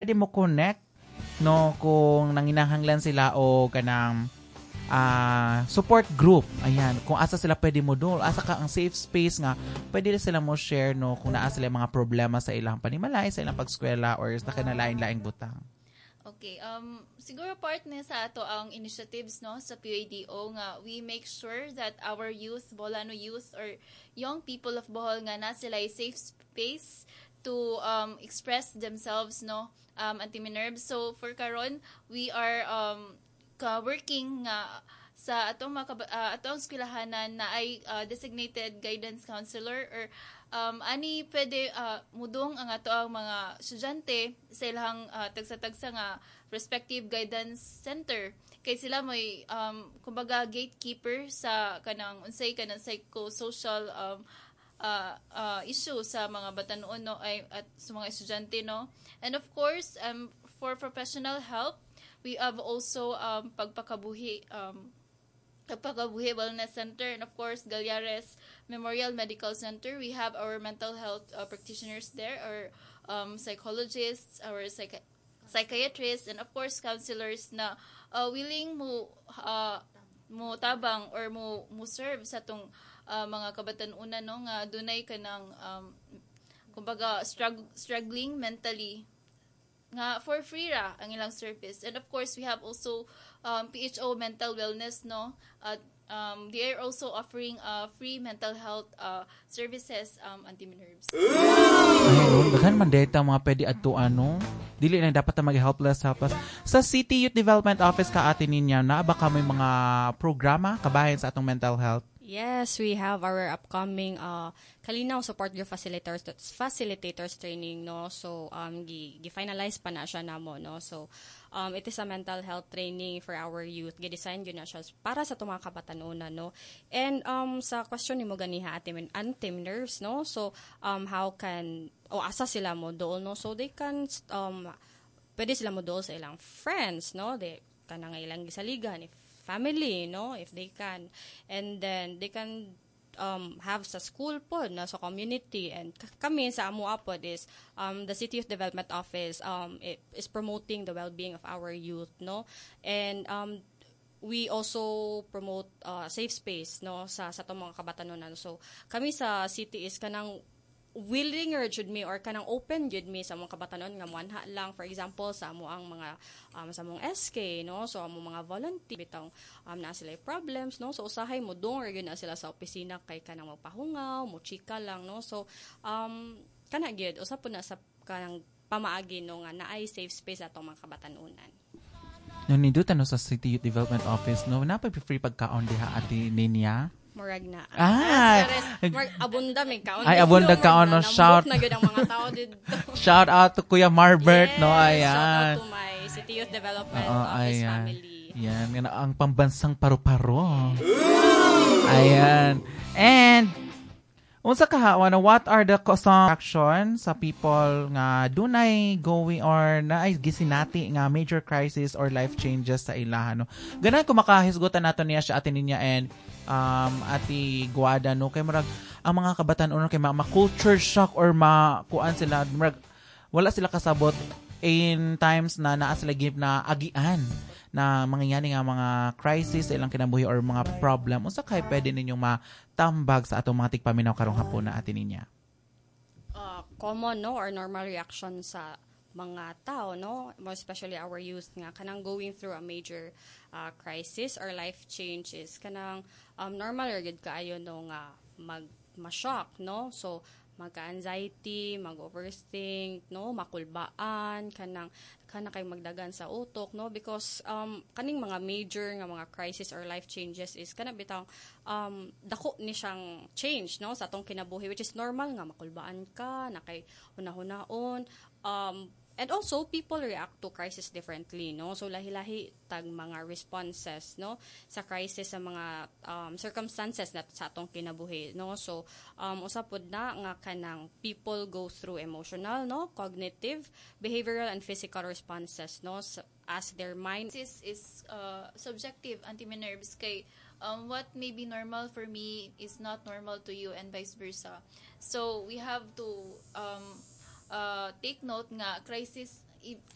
pwede mo connect no kung nanginahanglan sila o kanang support group. Ayan, kung asa sila pwede mo doon, asa ka ang safe space nga, pwede sila mo share no kung naa sila mga problema sa ilang panimalay, sa ilang pagskwela or sa kinalain-laing butang. Okay, siguro part na sa ato ang initiatives no sa PADO nga we make sure that our youth, Boholano youth or young people of Bohol nga na sila safe space to express themselves no anti-minerve. So for karon we are working nga sa atong atong eskwelahanan na ay designated guidance counselor or ani pwede mudong ang ato ang mga estudyante sa ilang tagsa-tagsa nga respective guidance center kay sila may kumbaga gatekeeper sa kanang unsay kanang psychosocial issue sa mga batanon no ay at sa mga estudyante no. And of course for professional help we have also pagpakabuhi Wellness Center, and of course Galyares Memorial Medical Center. We have our mental health practitioners there, our psychologists, our psychiatrists, and of course counselors na willing mo tabang or mo serve sa tong mga kabatan-una no nga dunay kanang kumbaga struggling mentally nga for free ra ang ilang service. And of course we have also PHO mental wellness no at they are also offering free mental health services anti-minerves. Ayun, daghan man data mga pwede adto ano. Dili na dapat na mag-helpless. Sa City Youth Development Office ka atin ninyo na baka may mga programa kabahin sa atong mental health. Yes, we have our upcoming Kalinaw Support Group Facilitators training no. So gi-finalize pa na siya namo no. So it is a mental health training for our youth. Gi-design gyud na siya para sa mga kabatanon no. And sa question nimo ganiha anti-minerves no. So how can asa sila mo dool no. So they can pwede sila mo dool sa ilang friends no. They kanang ilang gisaligan if family, no, if they can. And then, they can have sa school po, na sa community. And kami sa amo po is, the City Youth Development Office is promoting the well-being of our youth, no. And we also promote safe space, no, sa itong mga kabatanon. So, kami sa city is kanang willing or jud me or kanang open jud me sa mga kabatanon nga muanha lang, for example sa amo ang mga sa mong SK no, so amo mga volunteer bitong na sila problems no, so usahay mo dong or gyud na sila sa opisina kay kanang magpahungaw mo chika lang no. So kana gyud usap po na sa kanang pamaagi no nga naay safe space atong mga kabatanunan. No nidutan no sa City Youth Development Office no, napay free pagkaon diha ati ninya. Murag na. Abunda may kaon. Ay, abunda kaon no, shout. Na gyud ang mga tao dito. Shout out to Kuya Marbert yes, no, ayan. Shout out to my City Youth Development Office family. Yan, ang pambansang paru-paro. Ayan. And unsa kahawa na what are the action sa people nga dunay going or naay gisinati nga major crisis or life changes sa ilaha no. Ganan ko makahisgutan nato niya siya atin niya and ati Guada no kay murag ang mga kabatan-on kay ma-culture shock or kuan sila murag wala sila kasabot in times na naa sila give na agian na mangyayari nga mga crisis sa ilang kinabuhi or mga problem. Unsa kay pwede ninyong matambag sa atong mga tigpaminaw karong hapon na atin niya? Common no or normal reaction sa mga tao no, more especially our youth nga kanang going through a major crisis or life change is kanang normal or gid kaayo no nga ma-shock no. So magka-anxiety, mag-overthink, no, makulbaan, kanang kay magdagan sa utok, no, because kaning mga major nga mga crisis or life changes is kana bitang dako ni siyang change, no, sa atong kinabuhi which is normal nga makulbaan ka, na kay hunahunahon, and also people react to crisis differently no, so lahi-lahi tag mga responses no sa crisis sa mga circumstances na sa atong kinabuhi no. So usa pod na nga kanang people go through emotional no, cognitive, behavioral and physical responses no as their mind is subjective anti-minerves kay what may be normal for me is not normal to you and vice versa. So we have to take note nga crisis